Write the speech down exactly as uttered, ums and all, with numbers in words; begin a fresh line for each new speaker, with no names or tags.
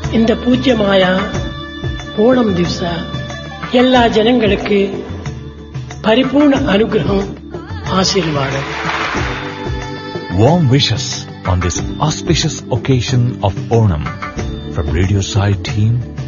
இந்த பூஜ்யமாய ஓணம் ದಿವಸ எல்லா ஜனங்களுக்கு பரிபூர்ண அனுகிரகம் ஆசீர்வாதம்.
Warm wishes on this auspicious occasion of Onam from Radio Sai team